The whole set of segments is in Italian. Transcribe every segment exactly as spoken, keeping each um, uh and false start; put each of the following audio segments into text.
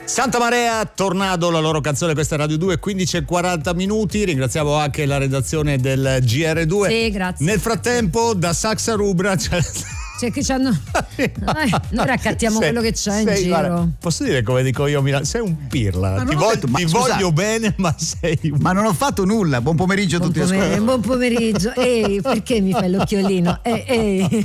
Santa Marea, Tornado, la loro canzone, questa è Radio due, quindici e quaranta minuti. Ringraziamo anche la redazione del G R due. Sì, grazie. Nel frattempo, da Saxa Rubra c'è... Cioè che c'hanno... eh, noi raccattiamo sei, quello che c'è sei, in giro. Guarda, posso dire come dico io a Milano? Sei un pirla. Ti, voglio, detto, ti voglio bene, ma sei un... Ma non ho fatto nulla. Buon pomeriggio a buon tutti. Pomer- buon pomeriggio. Ehi, perché mi fai l'occhiolino? Ehi, ehi.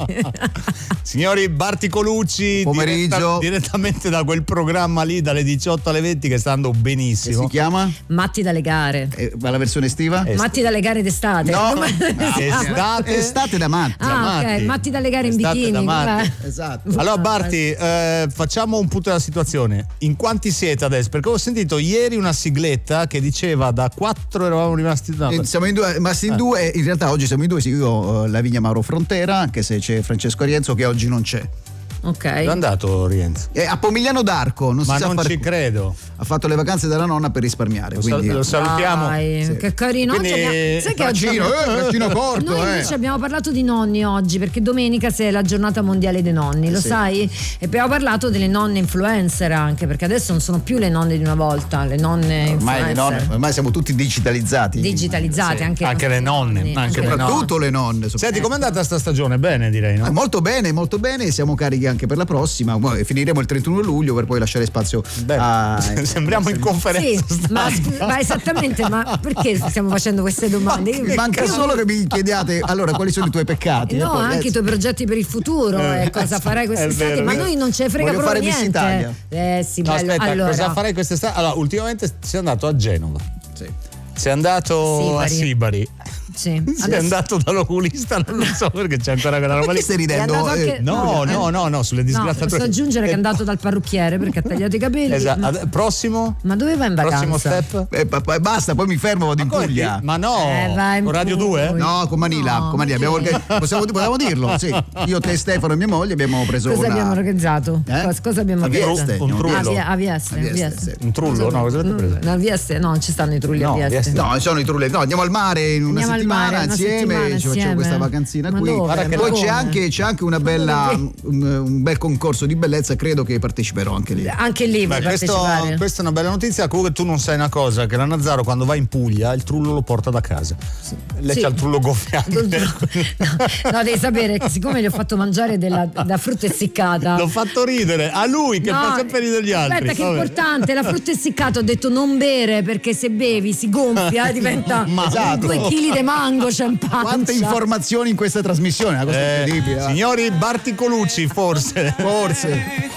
Signori, Barti Colucci, pomeriggio. Diretta, direttamente da quel programma lì dalle diciotto alle venti che sta andando benissimo. Che si chiama? Matti dalle gare. Eh, ma la versione estiva? Est- Matti dalle gare d'estate. No, no estate. Estate da Matti. Ah, Matti. ok, Matti dalle gare in estate bikini. Esatto. Allora Barti, eh, facciamo un punto della situazione. In quanti siete adesso? Perché ho sentito ieri una sigletta che diceva da quattro eravamo rimasti no, eh, siamo in due, rimasti in eh. due. In realtà oggi siamo in due, sì, io Lavinia Mauro Frontera, anche se c'è Francesco Rienzo che oggi non c'è. Ok. Dove è andato Rienzo? Eh, a Pomigliano d'Arco, non si Ma sa non fare... ci credo. Ha fatto le vacanze della nonna per risparmiare. Lo, quindi... sal- lo salutiamo. Dai, sì. Che carino. Quindi... Oggi abbiamo... Sai che braccino, oggi... eh, braccino corto. Noi eh. invece abbiamo parlato di nonni oggi, perché domenica è la giornata mondiale dei nonni, lo sì. sai? E abbiamo parlato delle nonne influencer anche, perché adesso non sono più le nonne di una volta, le nonne ormai, influencer. le nonne, ormai siamo tutti digitalizzati. Digitalizzate, sì. anche, anche le nonne. Anche, anche le soprattutto nonne. le nonne. Senti, com'è andata sta stagione? Bene, direi, no? Eh, molto bene, molto bene. Siamo carichi anche per la prossima. Finiremo il trentuno luglio per poi lasciare spazio Beh, a... sembriamo in conferenza. Sì, ma, ma esattamente, ma perché stiamo facendo queste domande? Io, manca io... solo che mi chiediate allora quali sono i tuoi peccati. No, poi, anche eh, i tuoi progetti per il futuro, eh, cosa farai quest'estate, ma noi non ce ne frega Voglio proprio fare niente. Miss Italia. Eh sì, no, bello. Aspetta, allora. cosa farai quest'estate? Allora, ultimamente sei andato a Genova. Sì. Sei andato Sibari. a Sibari. Sì. Sei Adesso... andato dall'oculista, non lo so perché c'è ancora quella roba lì. Stai ridendo? Anche... No, no, no, no, sulle disgraziature. No, posso aggiungere che è eh, andato dal parrucchiere perché ha tagliato i capelli. Esatto. Ma... Prossimo? Ma dove vai in vacanza? Prossimo step? Eh, pa- pa- basta, poi mi fermo, vado in Ma Puglia. Ma no, eh, vai in con Radio Puglia. due? No, con Manila, No, con Manila. Abbiamo orga- possiamo, possiamo dirlo, sì. Io, te, Stefano e mia moglie abbiamo preso Cosa una... abbiamo organizzato? Eh? Cosa, cosa abbiamo A organizzato? Vieste. Un trullo. Ah, via, a Vieste, A Vieste, Vieste. sì. Un trullo? No, cosa avete preso? No, a Vieste, no, non ci stanno i trulli No, a Vieste. Vieste. No, sono i trulli. No, andiamo al mare in una Andiamo al settimana mare, una insieme, settimana ci facciamo insieme. questa vacanzina Ma qui. dove? Guarda che Poi Ma c'è come? anche, c'è anche una bella, un, un bel concorso di bellezza, credo che parteciperò anche lì. Anche lì Beh, vuoi questo, partecipare? questa è una bella notizia. Comunque tu non sai una cosa, che la Nazzaro quando va in Puglia il trullo lo porta da casa. Sì. Lei Sì. c'ha il trullo gonfiato. No, no, devi sapere che siccome gli ho fatto mangiare della, della frutta essiccata. L'ho fatto ridere a lui che No, fa sempre ridere gli altri. Aspetta, che è Vabbè. importante, la frutta essiccata ho detto non bere perché se bevi si gonfia e diventa Ma- esatto. due chili di mango c'è in pancia. Quante informazioni in questa trasmissione, una cosa Eh, incredibile. eh. signori, Barti Colucci forse. Forse.